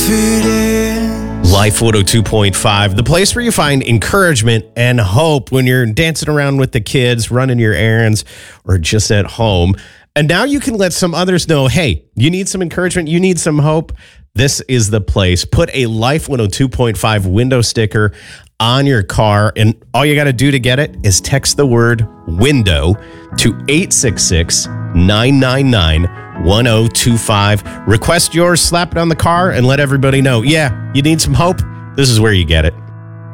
Life 102.5, the place where you find encouragement and hope when you're dancing around with the kids, running your errands, or just at home. And now you can let some others know, hey, you need some encouragement, you need some hope. This is the place. Put a Life 102.5 window sticker on your car, and all you got to do to get it is text the word window to 866-999-1025. Request yours, slap it on the car, and let everybody know, yeah, you need some hope. This is where you get it.